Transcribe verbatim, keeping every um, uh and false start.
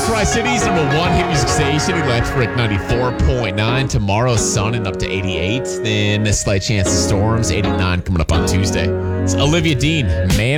Tri-Cities, number one hit music station, Electric ninety-four point nine. Tomorrow, sun and up to eighty-eight. Then a slight chance of storms, eighty-nine coming up on Tuesday. It's Olivia Dean, Man